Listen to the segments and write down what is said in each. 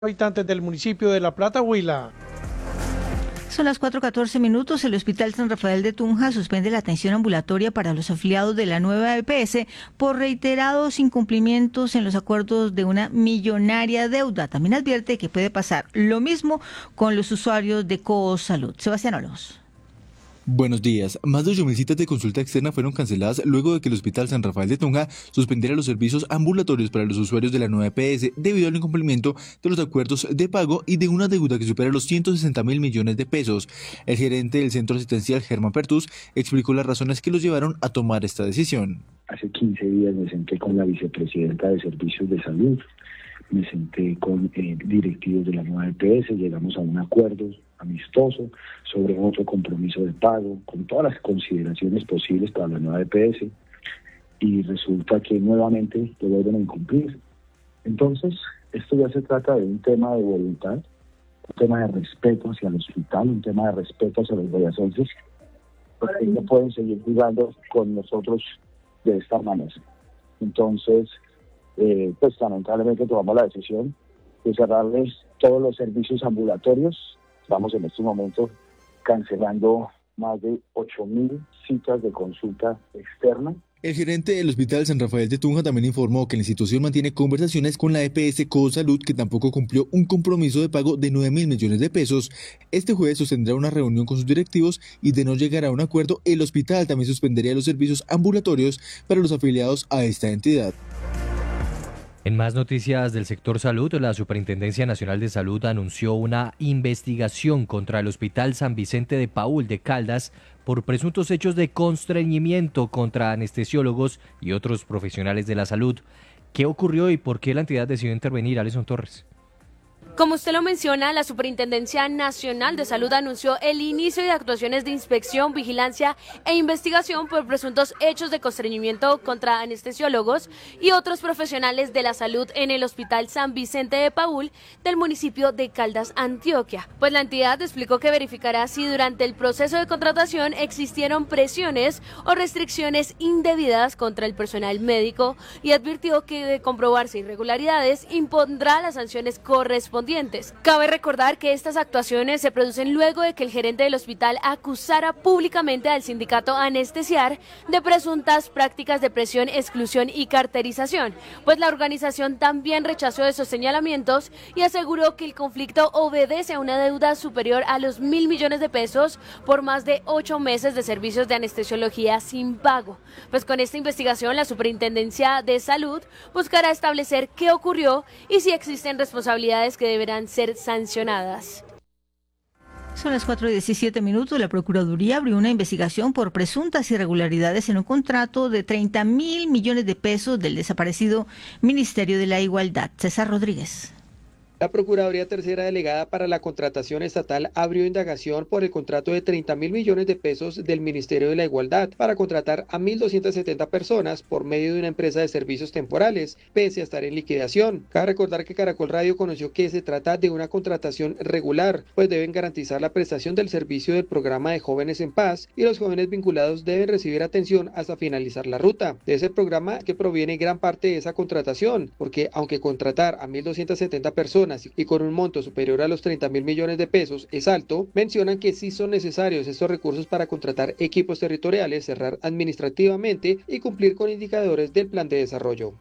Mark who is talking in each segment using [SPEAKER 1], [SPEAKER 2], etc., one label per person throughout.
[SPEAKER 1] habitantes del municipio de La Plata, Huila.
[SPEAKER 2] Son las 4:14. El Hospital San Rafael de Tunja suspende la atención ambulatoria para los afiliados de la nueva EPS por reiterados incumplimientos en los acuerdos de una millonaria deuda. También advierte que puede pasar lo mismo con los usuarios de Cosalud. Sebastián Olós.
[SPEAKER 3] Buenos días. Más de 8.000 citas de consulta externa fueron canceladas luego de que el Hospital San Rafael de Tunja suspendiera los servicios ambulatorios para los usuarios de la nueva EPS debido al incumplimiento de los acuerdos de pago y de una deuda que supera los 160.000 millones de pesos. El gerente del centro asistencial, Germán Pertús, explicó las razones que los llevaron a tomar esta decisión.
[SPEAKER 4] Hace 15 días me senté con la vicepresidenta de Servicios de Salud, me senté con directivos de la nueva EPS, llegamos a un acuerdo amistoso sobre otro compromiso de pago, con todas las consideraciones posibles para la nueva EPS, y resulta que nuevamente lo vuelven a incumplir. Entonces, esto ya se trata de un tema de voluntad, un tema de respeto hacia el hospital, un tema de respeto hacia los boyacenses, porque no pueden seguir jugando con nosotros de esta manera. Entonces, pues lamentablemente tomamos la decisión de cerrarles todos los servicios ambulatorios. Estamos en este momento cancelando más de 8.000 citas de consulta externa.
[SPEAKER 3] El gerente del Hospital San Rafael de Tunja también informó que la institución mantiene conversaciones con la EPS Cosalud, que tampoco cumplió un compromiso de pago de 9.000 millones de pesos. Este jueves sostendrá una reunión con sus directivos y, de no llegar a un acuerdo, el hospital también suspendería los servicios ambulatorios para los afiliados a esta entidad.
[SPEAKER 5] En más noticias del sector salud, la Superintendencia Nacional de Salud anunció una investigación contra el Hospital San Vicente de Paúl de Caldas por presuntos hechos de constreñimiento contra anestesiólogos y otros profesionales de la salud. ¿Qué ocurrió y por qué la entidad decidió intervenir? Alison Torres.
[SPEAKER 6] Como usted lo menciona, la Superintendencia Nacional de Salud anunció el inicio de actuaciones de inspección, vigilancia e investigación por presuntos hechos de constreñimiento contra anestesiólogos y otros profesionales de la salud en el Hospital San Vicente de Paúl del municipio de Caldas, Antioquia. Pues la entidad explicó que verificará si durante el proceso de contratación existieron presiones o restricciones indebidas contra el personal médico y advirtió que, de comprobarse irregularidades, impondrá las sanciones correspondientes. Cabe recordar que estas actuaciones se producen luego de que el gerente del hospital acusara públicamente al sindicato Anestesiar de presuntas prácticas de presión, exclusión y carterización, pues la organización también rechazó esos señalamientos y aseguró que el conflicto obedece a una deuda superior a los 1.000 millones de pesos por más de 8 meses de servicios de anestesiología sin pago. Pues con esta investigación, la Superintendencia de Salud buscará establecer qué ocurrió y si existen responsabilidades que deberán ser sancionadas.
[SPEAKER 2] Son las 4:17. La Procuraduría abrió una investigación por presuntas irregularidades en un contrato de 30.000 millones de pesos del desaparecido Ministerio de la Igualdad. César Rodríguez.
[SPEAKER 7] La Procuraduría Tercera Delegada para la Contratación Estatal abrió indagación por el contrato de 30.000 millones de pesos del Ministerio de la Igualdad para contratar a 1.270 personas por medio de una empresa de servicios temporales, pese a estar en liquidación. Cabe recordar que Caracol Radio conoció que se trata de una contratación regular, pues deben garantizar la prestación del servicio del programa de Jóvenes en Paz y los jóvenes vinculados deben recibir atención hasta finalizar la ruta. De ese programa que proviene gran parte de esa contratación, porque aunque contratar a 1.270 personas y con un monto superior a los 30.000 millones de pesos es alto, mencionan que sí son necesarios estos recursos para contratar equipos territoriales, cerrar administrativamente y cumplir con indicadores del plan de desarrollo.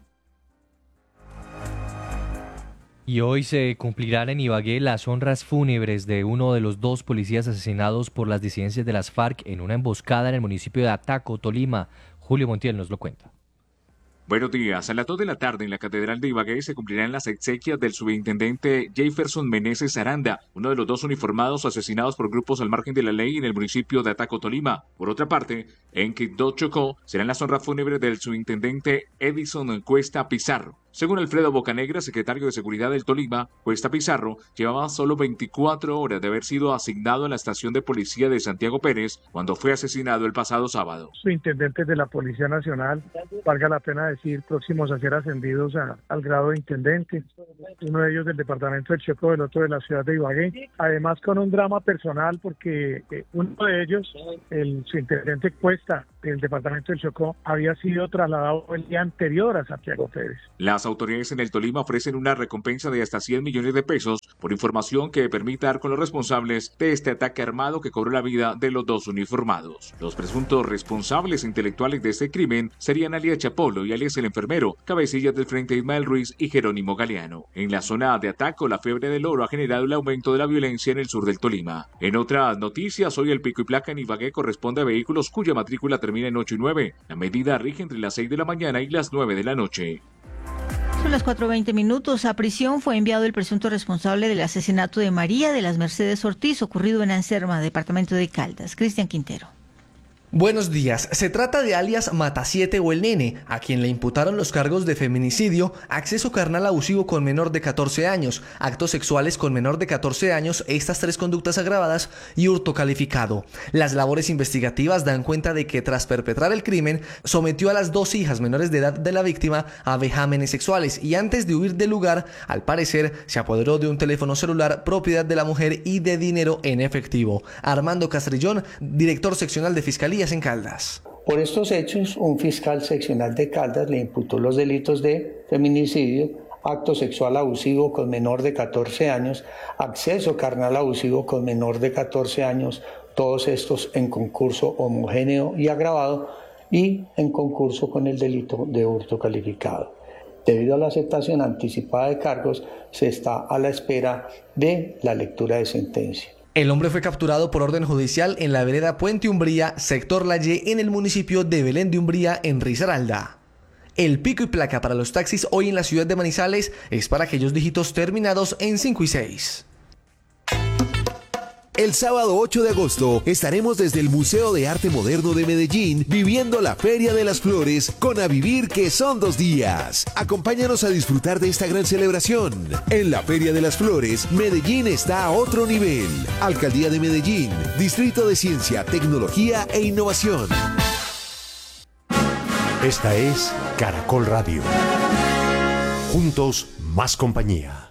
[SPEAKER 5] Y hoy se cumplirán en Ibagué las honras fúnebres de uno de los 2 policías asesinados por las disidencias de las FARC en una emboscada en el municipio de Ataco, Tolima. Julio Montiel nos lo cuenta.
[SPEAKER 8] Buenos días. A las 2 de la tarde en la Catedral de Ibagué se cumplirán las exequias del subintendente Jefferson Meneses Aranda, uno de los 2 uniformados asesinados por grupos al margen de la ley en el municipio de Ataco, Tolima. Por otra parte, en Quibdó, Chocó, serán las honras fúnebres del subintendente Edison Cuesta Pizarro. Según Alfredo Bocanegra, secretario de Seguridad del Tolima, Cuesta Pizarro llevaba solo 24 horas de haber sido asignado a la estación de policía de Santiago Pérez cuando fue asesinado el pasado sábado.
[SPEAKER 1] Intendentes de la Policía Nacional, valga la pena decir, próximos a ser ascendidos al grado de intendente, uno de ellos del departamento del Chocó, el otro de la ciudad de Ibagué, además con un drama personal porque uno de ellos, el subintendente Cuesta del departamento del Chocó, había sido trasladado el día anterior a Santiago Pérez.
[SPEAKER 8] La Las autoridades en el Tolima ofrecen una recompensa de hasta 100 millones de pesos por información que permita dar con los responsables de este ataque armado que cobró la vida de los dos uniformados. Los presuntos responsables intelectuales de este crimen serían alias Chapolo y alias el enfermero, cabecillas del Frente Ismael Ruiz y Jerónimo Galeano. En la zona de Ataco, la fiebre del oro ha generado el aumento de la violencia en el sur del Tolima. En otras noticias, hoy el pico y placa en Ibagué corresponde a vehículos cuya matrícula termina en 8 y 9. La medida rige entre las 6 de la mañana y las 9 de la noche.
[SPEAKER 2] Son las 4:20. A prisión fue enviado el presunto responsable del asesinato de María de las Mercedes Ortiz, ocurrido en Anserma, departamento de Caldas. Cristian Quintero.
[SPEAKER 9] Buenos días. Se trata de alias Mata7 o el Nene, a quien le imputaron los cargos de feminicidio, acceso carnal abusivo con menor de 14 años, actos sexuales con menor de 14 años, estas 3 conductas agravadas y hurto calificado. Las labores investigativas dan cuenta de que tras perpetrar el crimen, sometió a las 2 hijas menores de edad de la víctima a vejámenes sexuales y antes de huir del lugar, al parecer, se apoderó de un teléfono celular propiedad de la mujer y de dinero en efectivo. Armando Castrillón, director seccional de Fiscalía en Caldas.
[SPEAKER 10] Por estos hechos, un fiscal seccional de Caldas le imputó los delitos de feminicidio, acto sexual abusivo con menor de 14 años, acceso carnal abusivo con menor de 14 años, todos estos en concurso homogéneo y agravado y en concurso con el delito de hurto calificado. Debido a la aceptación anticipada de cargos, se está a la espera de la lectura de sentencia.
[SPEAKER 9] El hombre fue capturado por orden judicial en la vereda Puente Umbría, sector La Y, en el municipio de Belén de Umbría, en Risaralda. El pico y placa para los taxis hoy en la ciudad de Manizales es para aquellos dígitos terminados en 5 y 6.
[SPEAKER 11] El sábado 8 de agosto estaremos desde el Museo de Arte Moderno de Medellín viviendo la Feria de las Flores con A Vivir, que son 2 días. Acompáñanos a disfrutar de esta gran celebración. En la Feria de las Flores, Medellín está a otro nivel. Alcaldía de Medellín, Distrito de Ciencia, Tecnología e Innovación.
[SPEAKER 12] Esta es Caracol Radio. Juntos, más compañía.